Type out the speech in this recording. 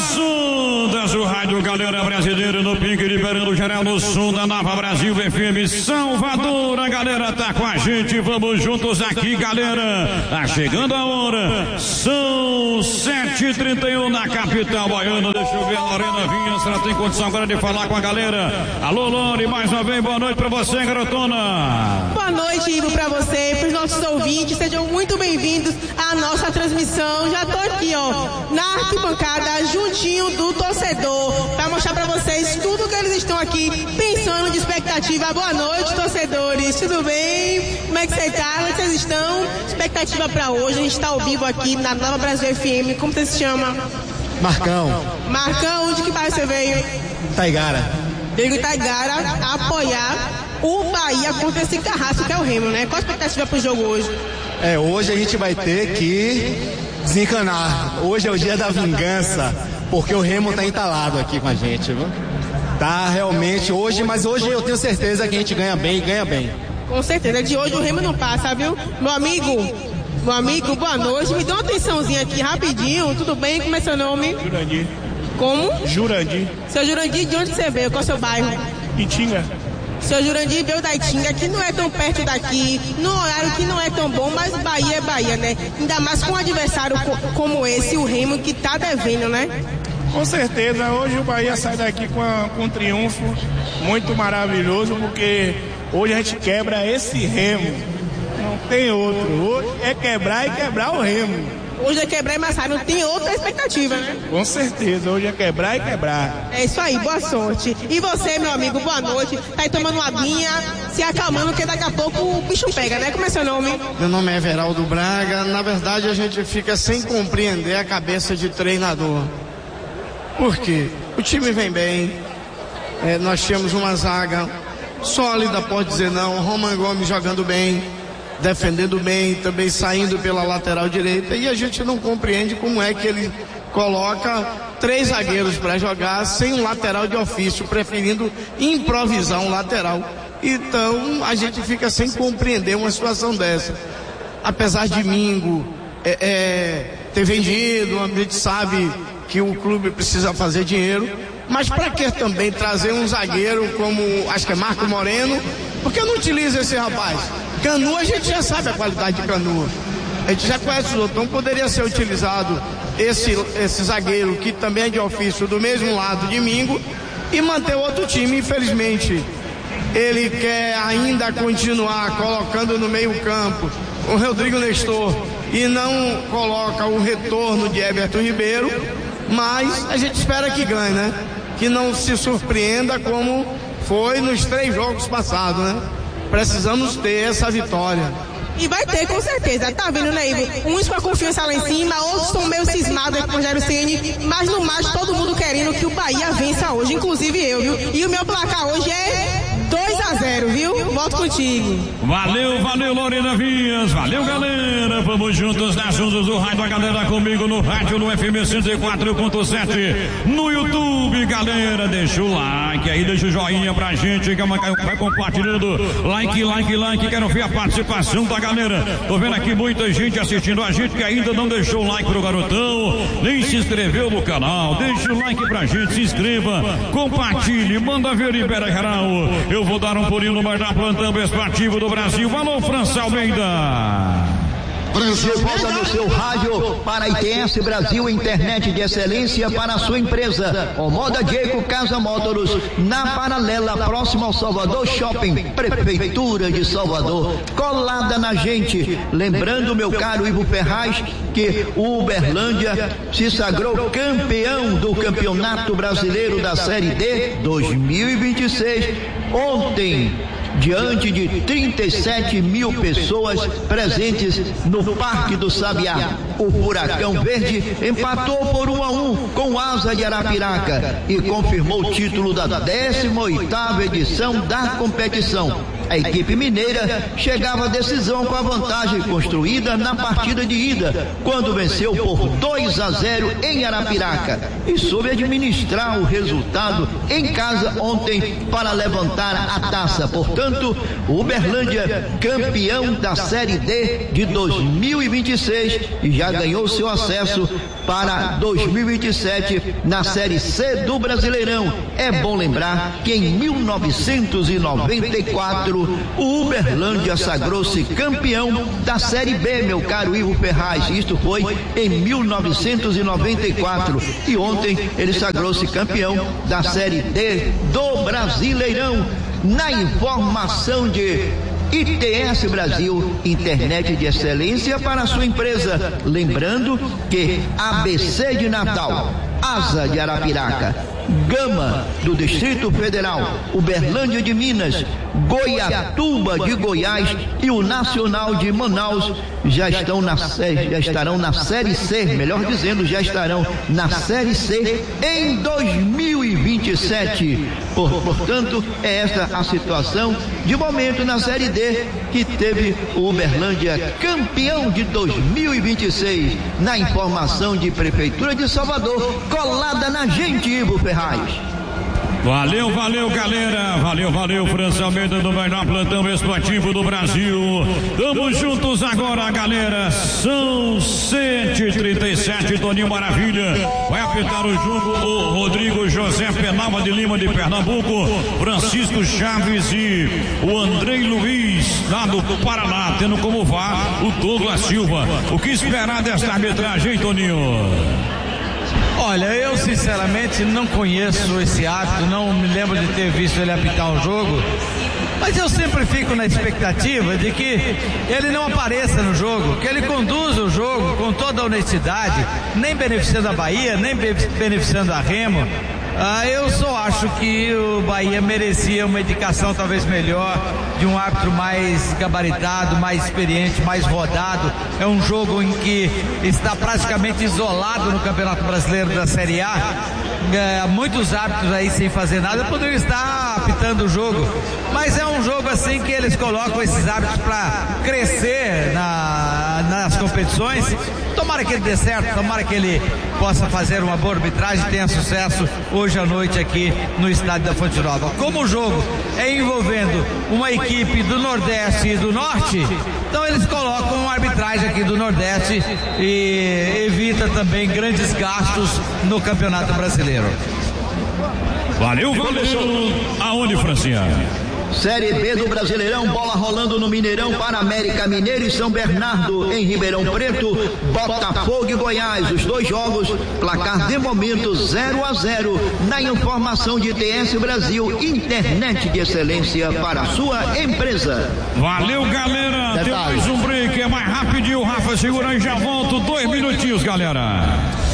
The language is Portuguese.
nas ondas do rádio Galera Brasileira no Pink, liberando geral no som da Nova Brasil FM Salvador. A galera tá com a gente, vamos juntos aqui, galera. Tá chegando a hora, são 7h31 na capital baiana. Deixa eu ver a Lorena Vinhas, ela tem condição agora de falar com a galera. Alô, Lore, mais uma vez, boa noite pra você, garotona. Boa noite, Ivo, pra você, pros nossos ouvintes, sejam muito bem-vindos à nossa transmissão. Já tô aqui, ó, na arquibancada, juntinho do torcedor, pra mostrar pra vocês tudo que eles estão aqui pensando de expectativa. Boa noite, torcedores, tudo bem? Como é que você tá? Como é que vocês estão? Expectativa pra hoje, a gente tá ao vivo aqui na Nova Brasil FM. Como você se chama? Marcão, onde que você veio? Taigara. Veio em Taigara apoiar o Bahia contra esse carrasco que é o Remo, né? Qual a expectativa pro jogo hoje? Hoje a gente vai ter que desencanar. Hoje é o dia da vingança, porque o Remo tá entalado aqui com a gente, viu? Tá realmente hoje, mas hoje eu tenho certeza que a gente ganha bem. Com certeza, de hoje o Remo não passa, viu? Meu amigo, boa noite. Me dá uma atençãozinha aqui rapidinho, tudo bem? Como é seu nome? Jurandir. Como? Jurandir. Seu Jurandir, de onde você veio? Qual é o seu bairro? Itinga. Seu Jurandir veio da Itinga, que não é tão perto daqui, no horário que não é tão bom, mas Bahia é Bahia, né? Ainda mais com um adversário como esse, o Remo, que tá devendo, né? Com certeza, hoje o Bahia sai daqui com um triunfo muito maravilhoso, porque hoje a gente quebra esse Remo, não tem outro. Hoje é quebrar e quebrar o Remo. Hoje é quebrar e amassar, não tem outra expectativa, né? Com certeza, hoje é quebrar e quebrar. É isso aí, boa sorte. E você, meu amigo, boa noite. Tá aí tomando uma aguinha, se acalmando, porque daqui a pouco o bicho pega, né? Como é seu nome? Meu nome é Everaldo Braga. Na verdade, a gente fica sem compreender a cabeça de treinador. Por quê? O time vem bem, nós temos uma zaga sólida, pode dizer não. Roman Gomes jogando bem, defendendo bem, também saindo pela lateral direita, e a gente não compreende como é que ele coloca 3 zagueiros para jogar sem um lateral de ofício, preferindo improvisar um lateral. Então a gente fica sem compreender uma situação dessa. Apesar de Mingo ter vendido, a gente sabe que o clube precisa fazer dinheiro, mas para que também trazer um zagueiro como, acho que é Marco Moreno? Por que não utiliza esse rapaz? Canu, a gente já sabe a qualidade de Canu, a gente já conhece os outros, então poderia ser utilizado esse zagueiro que também é de ofício do mesmo lado de Mingo e manter outro time. Infelizmente ele quer ainda continuar colocando no meio campo o Rodrigo Nestor e não coloca o retorno de Everton Ribeiro, mas a gente espera que ganhe, né? Que não se surpreenda como foi nos 3 jogos passados, né? Precisamos ter essa vitória. E vai ter, com certeza. Tá vendo, né, Ivo? Uns com a confiança lá em cima, outros estão meio cismados com o Rogério Ceni, mas no mais todo mundo querendo que o Bahia vença hoje, inclusive eu, viu? E o meu placar hoje é 2-0, viu? Volto contigo. Valeu, Lorena Vinhas. Valeu, galera. Vamos juntos nas ondas do rádio. A galera comigo no rádio, no FM 104.7. No YouTube, galera. Deixa o like aí, deixa o joinha pra gente. Vai compartilhando. Like. Quero ver a participação da galera. Tô vendo aqui muita gente assistindo a gente que ainda não deixou o like pro garotão, nem se inscreveu no canal. Deixa o like pra gente, se inscreva, compartilhe, manda ver, libera geral. Eu vou dar um pulinho no mais da plantão esportivo do Brasil. Alô, França Almeida. Brasil volta no seu rádio para a ITS Brasil, internet de excelência para a sua empresa. O Moda Diego Casa Mótoros, na paralela, próximo ao Salvador Shopping, Prefeitura de Salvador, colada na gente. Lembrando, meu caro Ivo Ferraz, que o Uberlândia se sagrou campeão do Campeonato Brasileiro da Série D 2026 ontem, diante de 37 mil pessoas presentes no Parque do Sabiá. O Furacão Verde empatou por 1-1 com o Asa de Arapiraca e confirmou o título da 18ª edição da competição. A equipe mineira chegava à decisão com a vantagem construída na partida de ida, quando venceu por 2-0 em Arapiraca e soube administrar o resultado em casa ontem para levantar a taça. Portanto, o Uberlândia, campeão da Série D de 2026, e já ganhou seu acesso para 2027 na Série C do Brasileirão. É bom lembrar que em 1994 o Uberlândia sagrou-se campeão da Série B, meu caro Ivo Ferraz. Isto foi em 1994 e ontem ele sagrou-se campeão da Série D do Brasileirão. Na informação de ITS Brasil, internet de excelência para a sua empresa. Lembrando que ABC de Natal, Asa de Arapiraca, Gama do Distrito Federal, Uberlândia de Minas, Goiatuba de Goiás e o Nacional de Manaus já estarão na Série C, melhor dizendo, já estarão na Série C em 2027. Portanto, é esta a situação de momento na Série D, que teve o Uberlândia campeão de 2026. Na informação de Prefeitura de Salvador, colada na gente, Ivo Ferraz. Valeu, galera. Valeu, França Almeida do melhor plantão esportivo do Brasil. Tamo juntos agora, galera. São 7h37, Toninho Maravilha vai apitar o jogo. O Rodrigo José Penalva de Lima de Pernambuco, Francisco Chaves e o Andrei Luiz lá do Paraná, tendo como VAR o Douglas Silva. O que esperar desta arbitragem, hein, Toninho? Olha, eu sinceramente não conheço esse árbitro, não me lembro de ter visto ele apitar um jogo, mas eu sempre fico na expectativa de que ele não apareça no jogo, que ele conduza o jogo com toda a honestidade, nem beneficiando a Bahia, nem beneficiando a Remo. Eu só acho que o Bahia merecia uma indicação talvez melhor, de um árbitro mais gabaritado, mais experiente, mais rodado. É um jogo em que está praticamente isolado no Campeonato Brasileiro da Série A. Muitos árbitros aí sem fazer nada poderiam estar apitando o jogo, mas é um jogo assim que eles colocam esses árbitros para crescer nas competições. Tomara que ele dê certo, tomara que ele possa fazer uma boa arbitragem e tenha sucesso hoje à noite aqui no estádio da Fonte Nova. Como o jogo é envolvendo uma equipe do Nordeste e do Norte, então eles colocam uma arbitragem aqui do Nordeste e evita também grandes gastos no Campeonato Brasileiro. Valeu. Aonde, Francinha? Série B do Brasileirão, bola rolando no Mineirão para América Mineiro e São Bernardo. Em Ribeirão Preto, Botafogo e Goiás. Os dois jogos, placar de momento 0-0. Na informação de ITS Brasil, internet de excelência para a sua empresa. Valeu, galera. Tem mais um break, é mais rapidinho. Rafa, segura aí, já volto. 2 minutinhos, galera.